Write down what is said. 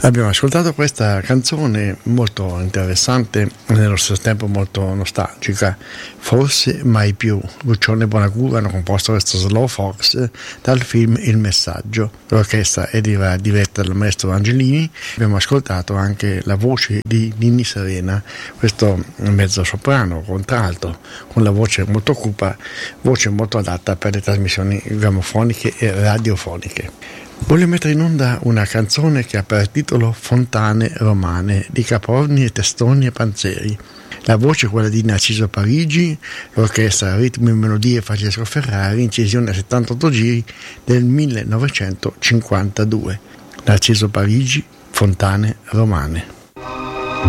Abbiamo ascoltato questa canzone molto interessante e nello stesso tempo molto nostalgica, Forse mai più. Lucione e Bonacura hanno composto questo slow fox dal film Il Messaggio. L'orchestra era diretta dal maestro Angelini. Abbiamo ascoltato anche la voce di Ninni Serena, questo mezzo soprano, contralto, con la voce molto cupa, voce molto adatta per le trasmissioni gramofoniche e radiofoniche. Voglio mettere in onda una canzone che ha per titolo Fontane Romane di Caporni e Testoni e Panzeri. La voce è quella di Narciso Parigi, l'orchestra Ritmi e Melodie Francesco Ferrari, incisione a 78 giri del 1952. Narciso Parigi, Fontane Romane.